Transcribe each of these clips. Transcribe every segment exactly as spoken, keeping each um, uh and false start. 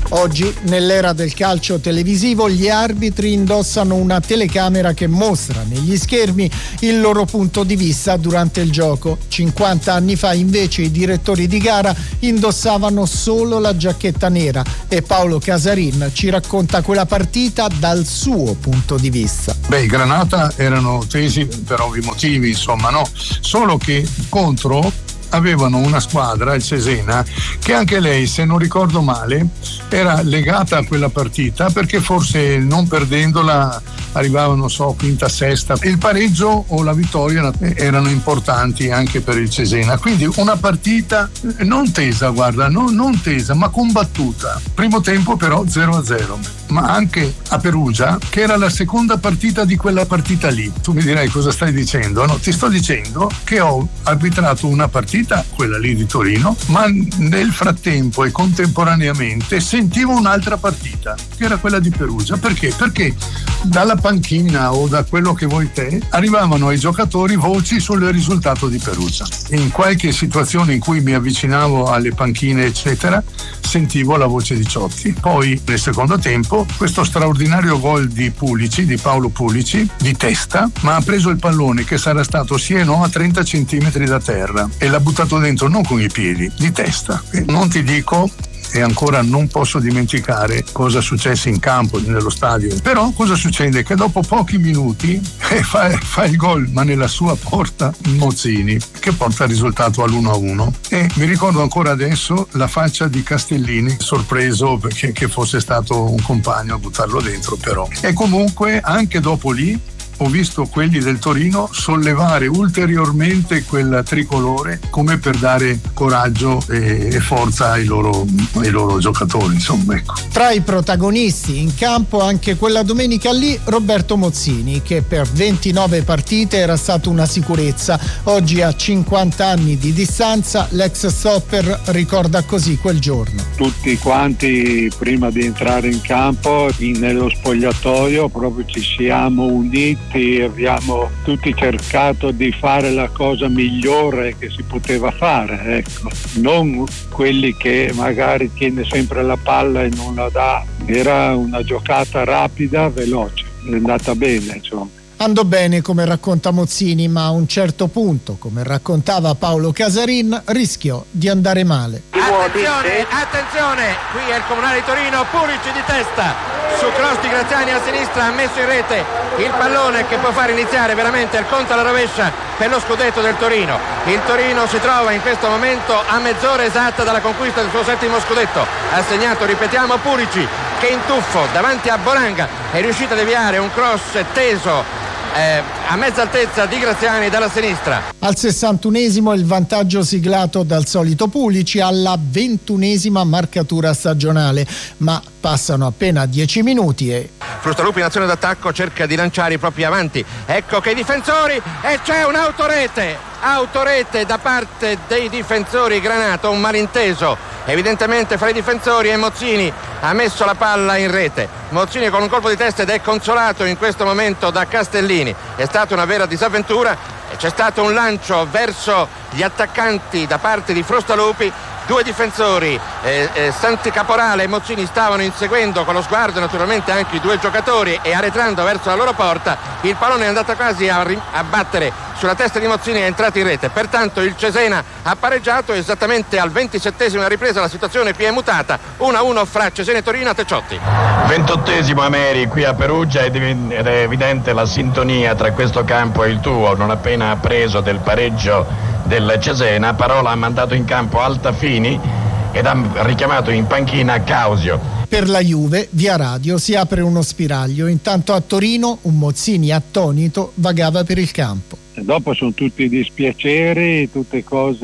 Oggi, nell'era del calcio televisivo, gli arbitri indossano una telecamera che mostra negli schermi il loro punto di vista durante il gioco. cinquanta anni fa, invece, i direttori di gara indossavano solo la giacchetta nera e Paolo Casarin ci racconta quella partita dal suo punto di vista. Beh, i Granata erano tesi per ovvi motivi, insomma, no? Solo che contro avevano una squadra, il Cesena, che anche lei, se non ricordo male, era legata a quella partita perché forse non perdendola arrivavano, so, quinta, sesta. Il pareggio o la vittoria erano importanti anche per il Cesena. Quindi una partita non tesa, guarda, non, non tesa, ma combattuta. Primo tempo però zero a zero. Ma anche a Perugia, che era la seconda partita di quella partita lì. Tu mi dirai cosa stai dicendo? No, ti sto dicendo che ho arbitrato una partita, quella lì di Torino, ma nel frattempo e contemporaneamente sentivo un'altra partita, che era quella di Perugia. Perché? Perché dalla panchina o da quello che vuoi te arrivavano ai giocatori voci sul risultato di Perugia. In qualche situazione in cui mi avvicinavo alle panchine eccetera, sentivo la voce di Ciotti. Poi nel secondo tempo questo straordinario gol di Pulici, di Paolo Pulici, di testa, ma ha preso il pallone che sarà stato sì e no a trenta centimetri da terra e l'ha buttato dentro non con i piedi, di testa. E non ti dico, e ancora non posso dimenticare cosa successe in campo, nello stadio. Però cosa succede? Che dopo pochi minuti eh, fa, fa il gol, ma nella sua porta, Mozzini, che porta il risultato all'uno a uno. E mi ricordo ancora adesso la faccia di Castellini, sorpreso perché che fosse stato un compagno a buttarlo dentro, però. E comunque anche dopo lì ho visto quelli del Torino sollevare ulteriormente quel tricolore come per dare coraggio e, e forza ai loro, ai loro giocatori, insomma, ecco. Tra i protagonisti in campo anche quella domenica lì Roberto Mozzini, che per ventinove partite era stato una sicurezza. Oggi, a cinquanta anni di distanza, l'ex stopper ricorda così quel giorno. Tutti quanti prima di entrare in campo, in, nello spogliatoio, proprio ci siamo uniti. Abbiamo tutti cercato di fare la cosa migliore che si poteva fare, ecco. Non quelli che magari tiene sempre la palla e non la dà. Era una giocata rapida, veloce, è andata bene, insomma. Andò bene, come racconta Mozzini, ma a un certo punto, come raccontava Paolo Casarin, rischiò di andare male. Attenzione, attenzione, qui è il Comunale di Torino, Pulici di testa, su cross di Graziani a sinistra, ha messo in rete il pallone che può far iniziare veramente il conto alla rovescia per lo scudetto del Torino. Il Torino si trova in questo momento a mezz'ora esatta dalla conquista del suo settimo scudetto. Ha segnato, ripetiamo, Pulici, che in tuffo davanti a Boranga è riuscito a deviare un cross teso Eh, a mezza altezza di Graziani dalla sinistra. Al sessantunesimo il vantaggio siglato dal solito Pulici alla ventunesima marcatura stagionale, ma passano appena dieci minuti e Frustalupi in azione d'attacco cerca di lanciare i propri avanti. Ecco che i difensori, e c'è un'autorete autorete da parte dei difensori Granata, un malinteso evidentemente fra i difensori, e Mozzini ha messo la palla in rete. Mozzini con un colpo di testa ed è consolato in questo momento da Castellini. È stata una vera disavventura e c'è stato un lancio verso gli attaccanti da parte di Frustalupi. Due difensori, eh, eh, Santi Caporale e Mozzini, stavano inseguendo con lo sguardo naturalmente anche i due giocatori e arretrando verso la loro porta. Il pallone è andato quasi a, ri- a battere sulla testa di Mozzini e è entrato in rete. Pertanto il Cesena ha pareggiato esattamente al ventisettesimo ripresa. La situazione qui è mutata, uno a uno fra Cesena e Torino a Teciotti. ventottesimo Ameri qui a Perugia ed è evidente la sintonia tra questo campo e il tuo. Non appena appreso del pareggio del Cesena, Parola ha mandato in campo Altafini ed ha richiamato in panchina Causio. Per la Juve, via radio, si apre uno spiraglio. Intanto a Torino un Mozzini attonito vagava per il campo. E dopo sono tutti dispiaceri, tutte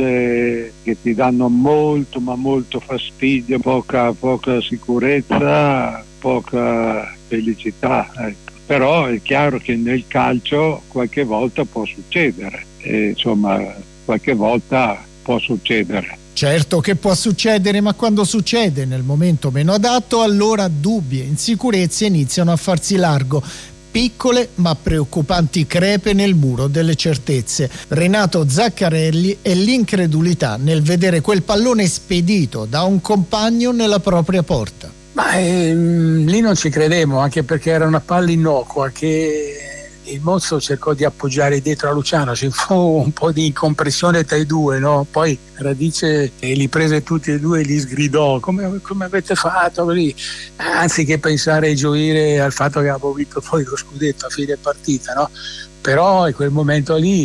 cose che ti danno molto ma molto fastidio, poca, poca sicurezza, poca felicità, ecco. Però è chiaro che nel calcio qualche volta può succedere, e, insomma, qualche volta può succedere. Certo che può succedere, ma quando succede nel momento meno adatto, allora dubbi e insicurezze iniziano a farsi largo. Piccole ma preoccupanti crepe nel muro delle certezze. Renato Zaccarelli e l'incredulità nel vedere quel pallone spedito da un compagno nella propria porta. Ma ehm, lì non ci credemmo, anche perché era una palla innocua che il Mozzo cercò di appoggiare dietro a Luciano, ci fu un po' di incompressione tra i due, no? Poi Radice li prese tutti e due e li sgridò: come, come avete fatto così? Anziché pensare e gioire al fatto che abbiamo vinto poi lo scudetto a fine partita, no? Però in quel momento lì